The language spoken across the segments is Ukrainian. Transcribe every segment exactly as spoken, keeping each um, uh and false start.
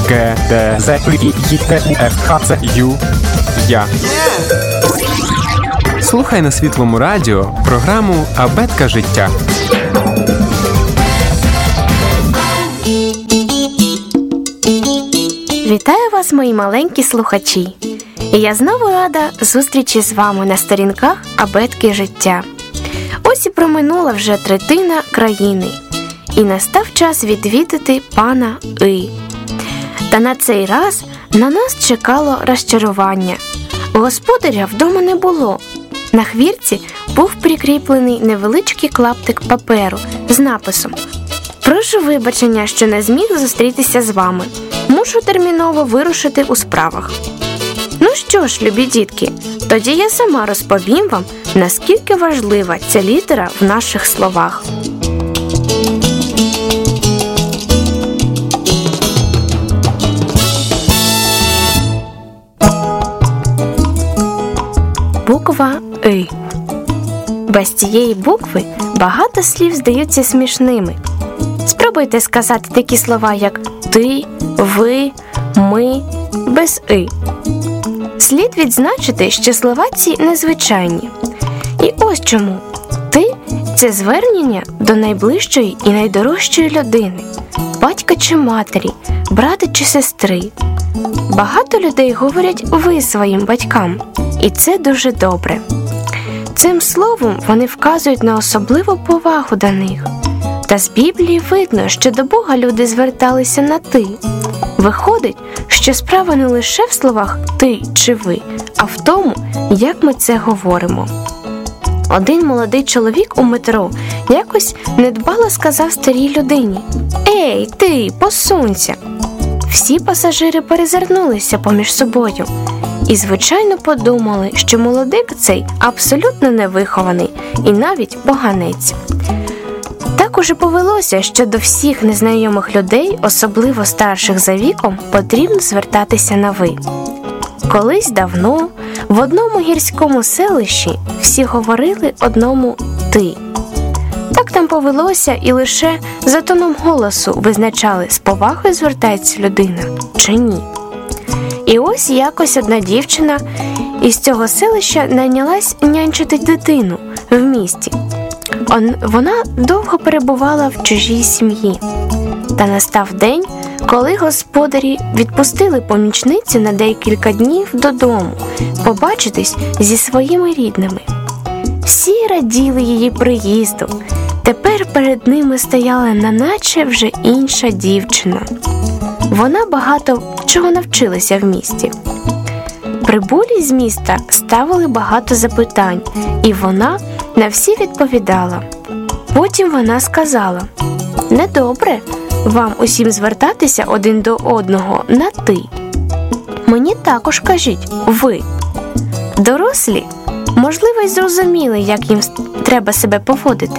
Г, Д, З, І, Й, Т, У, Ф, Х, Ц, Ю, Я. Слухай на Світлому радіо програму «Абетка життя». Вітаю вас, мої маленькі слухачі! І я знову рада зустрічі з вами на сторінках «Абетки життя». Ось і проминула вже третина країни, і настав час відвідати пана І. Та на цей раз на нас чекало розчарування. Господаря вдома не було. На хвіртці був прикріплений невеличкий клаптик паперу з написом: «Прошу вибачення, що не зміг зустрітися з вами. Мушу терміново вирушити у справах». Ну що ж, любі дітки, тоді я сама розповім вам, наскільки важлива ця літера в наших словах. Буква «И». Без цієї букви багато слів здаються смішними. Спробуйте сказати такі слова, як «ти», «ви», «ми» без «и». Слід відзначити, що слова ці незвичайні. І ось чому. «Ти» – це звернення до найближчої і найдорожчої людини – батька чи матері, брата чи сестри. Багато людей говорять «ви» своїм батькам, і це дуже добре. Цим словом вони вказують на особливу повагу до них. Та з Біблії видно, що до Бога люди зверталися на «ти». Виходить, що справа не лише в словах «ти» чи «ви», а в тому, як ми це говоримо. Один молодий чоловік у метро якось недбало сказав старій людині: «Ей, ти, посунься!» Всі пасажири перезирнулися поміж собою і, звичайно, подумали, що молодик цей абсолютно невихований і навіть поганець. Так уже повелося, що до всіх незнайомих людей, особливо старших за віком, потрібно звертатися на «ви». Колись давно в одному гірському селищі всі говорили одному «ти». Так там повелося, і лише за тоном голосу визначали, з повагою звертається людина чи ні. І ось якось одна дівчина із цього селища найнялась нянчити дитину в місті. Вона довго перебувала в чужій сім'ї. Та настав день, коли господарі відпустили помічницю на декілька днів додому побачитись зі своїми рідними. Всі раділи її приїзду. Тепер перед ними стояла неначе вже інша дівчина. Вона багато чого навчилася в місті. Прибулі з міста ставили багато запитань, і вона на всі відповідала. Потім вона сказала: «Недобре вам усім звертатися один до одного на «ти». Мені також кажіть «ви». Дорослі, можливо, й зрозуміли, як їм треба себе поводити.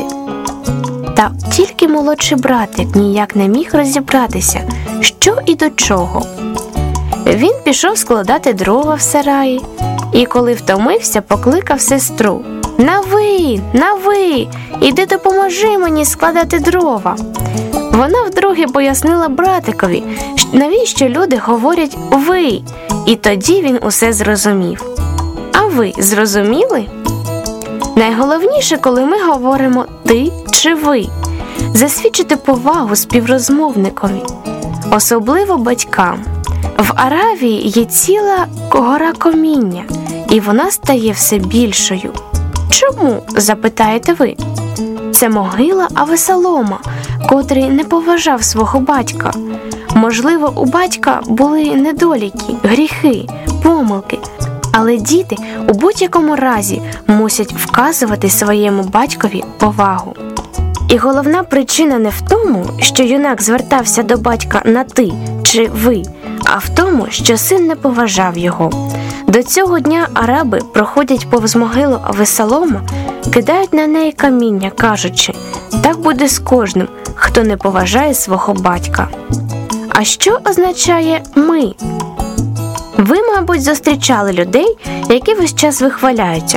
Та тільки молодший братик ніяк не міг розібратися, що і до чого. Він пішов складати дрова в сараї, і коли втомився, покликав сестру: «На ви, на ви, іди допоможи мені складати дрова». Вона вдруге пояснила братикові, навіщо люди говорять «ви», і тоді він усе зрозумів. А ви зрозуміли? Найголовніше, коли ми говоримо «ти» чи «ви», засвідчити повагу співрозмовникові, особливо батькам. В Аравії є ціла гора каміння, і вона стає все більшою. Чому, запитаєте ви? Це могила Авесолома, котрий не поважав свого батька. Можливо, у батька були недоліки, гріхи, помилки, але діти у будь-якому разі мусять вказувати своєму батькові повагу. І головна причина не в тому, що юнак звертався до батька на «ти» чи «ви», а в тому, що син не поважав його. До цього дня араби проходять повз могилу Авесолома, кидають на неї каміння, кажучи: «Так буде з кожним, хто не поважає свого батька». А що означає «ми»? Ви, мабуть, зустрічали людей, які весь час вихваляються: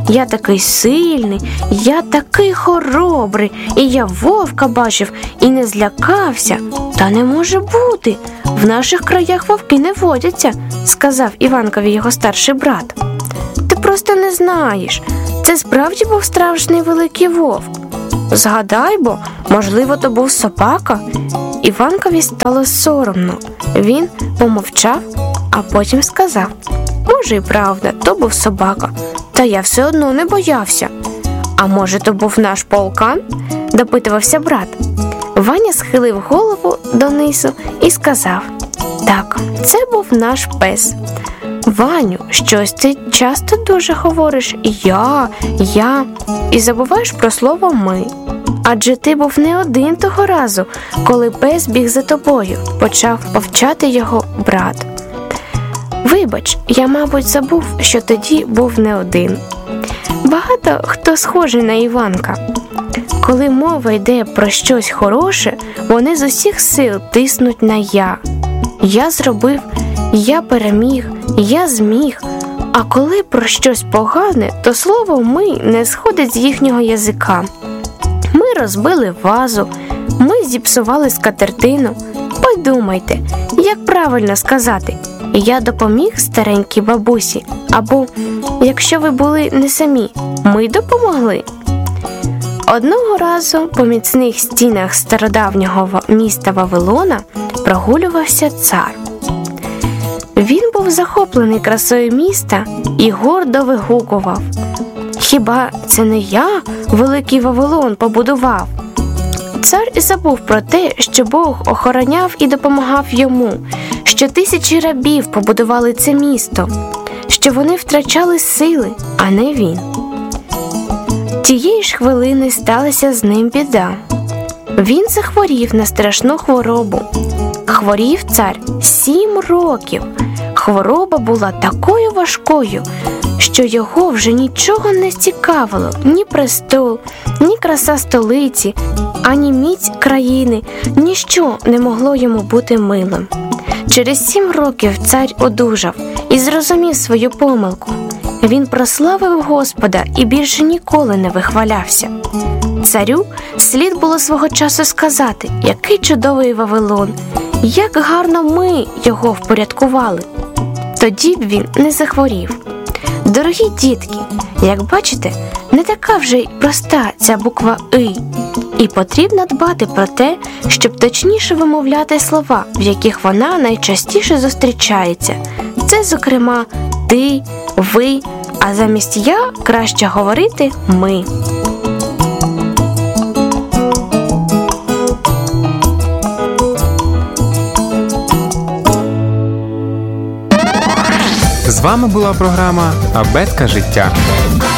я такий сильний, я такий хоробрий, і я вовка бачив і не злякався. Та не може бути, в наших краях вовки не водяться, сказав Іванкові його старший брат. Ти просто не знаєш, це справді був справжній великий вовк. Згадай бо, можливо, то був собака. Іванкові стало соромно. Він помовчав, а потім сказав: може, і правда, то був собака, та я все одно не боявся. А може, то був наш полкан? Допитувався брат. Ваня схилив голову донизу і сказав: так, це був наш пес. Ваню, щось ти часто дуже говориш «я», «я» і забуваєш про слово «ми». Адже ти був не один того разу, коли пес біг за тобою, почав повчати його брат. Вибач, я, мабуть, забув, що тоді був не один. Багато хто схожий на Іванка. Коли мова йде про щось хороше, вони з усіх сил тиснуть на «я». Я зробив, я переміг, я зміг. А коли про щось погане, то слово «ми» не сходить з їхнього язика. Ми розбили вазу, ми зіпсували скатертину. Подумайте, як правильно сказати: я допоміг старенькій бабусі, або, якщо ви були не самі, ми допомогли. Одного разу по міцних стінах стародавнього міста Вавилона прогулювався цар. Він був захоплений красою міста і гордо вигукував: «Хіба це не я великий Вавилон побудував?» Цар і забув про те, що Бог охороняв і допомагав йому, що тисячі рабів побудували це місто, що вони втрачали сили, а не він. Тієї ж хвилини сталася з ним біда. Він захворів на страшну хворобу. Хворів цар сім років. Хвороба була такою важкою, що його вже нічого не цікавило: ні престол, ні краса столиці, ані міць країни, ніщо не могло йому бути милим. Через сім років цар одужав і зрозумів свою помилку. Він прославив Господа і більше ніколи не вихвалявся. Царю слід було свого часу сказати: який чудовий Вавилон, як гарно ми його впорядкували. Тоді б він не захворів. Дорогі дітки, як бачите, не така вже й проста ця буква «и». І потрібно дбати про те, щоб точніше вимовляти слова, в яких вона найчастіше зустрічається. Це, зокрема, ти, ви, а замість «я» краще говорити «ми». З вами була програма «Абетка життя».